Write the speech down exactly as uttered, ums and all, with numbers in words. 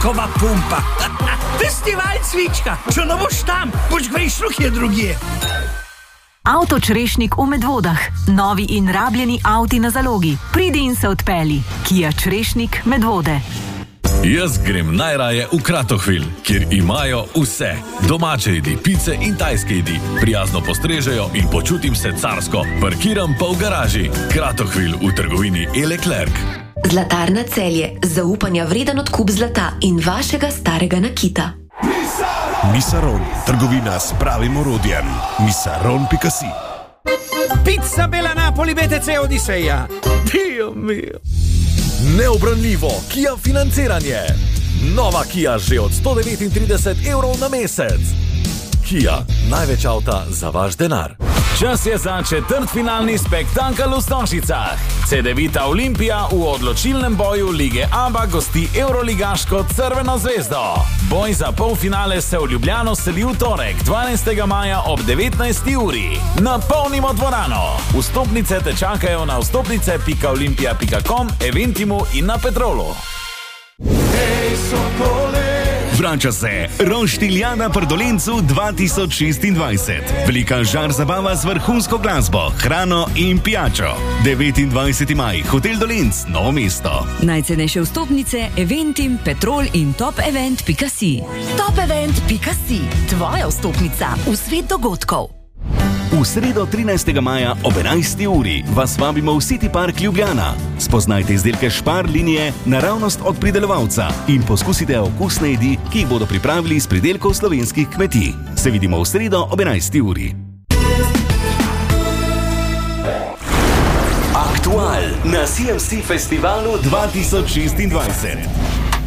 Cvikova pumpa. Festival cvička. Če ne boš tam, boš grešno kje drugje. Avto Črešnik v Medvodah. Novi in rabljeni avti na zalogi. Pridi in se odpeli. Kia Črešnik Medvode. Jaz grem najraje v Kratochwil, kjer imajo vse. Domače jedi, pice in tajske jedi. Prijazno postrežejo in počutim se carsko. Parkiram pa v garaži. Kratochwil v trgovini E-Leclerc. Zlatarna Celje. Zaupanja vreden odkup zlata in vašega starega nakita. Misaron. Trgovina s pravim orodjem. misaron pika si. Pizza Bella Napoli B T C Odiseja. Dio mio. Neobranljivo Kia financiranje. Nova Kia že od sto devetintrideset evrov na mesec. Kia, največ avta za vaš denar. Čas je za četrtfinalni spektakel v Stožicah. Cedevita Olimpija v odločilnem boju Lige ABA gosti evroligaško Crveno zvezdo. Boj za polfinale se v Ljubljano seli v torek, dvanajstega maja ob devetnajsti uri. Napolnimo dvorano. Vstopnice te čakajo na vstopnice pika olimpija pika com, Eventimu in na Petrolu. Hej, Sokole! Vrača se Roštiljana pri Dolencu dva tisoč šestindvajset. Velika žar zabava z vrhunsko glasbo, hrano in pijačo. devetindvajseti maj, Hotel Dolenc, Novo mesto. Najcenejše vstopnice, Eventim, Petrol in topevent pika si. Topevent pika si. Tvoja vstopnica v svet dogodkov. V sredo trinajstega maja ob enajsti uri vas vabimo v City Park Ljubljana. Spoznajte izdelke Spar linije naravnost od pridelovalca in poskusite okusne jedi, ki jih bodo pripravili iz pridelkov slovenskih kmetij. Se vidimo v sredo ob enajsti uri. Aktual na C M C Festivalu dva tisoč šestindvajset.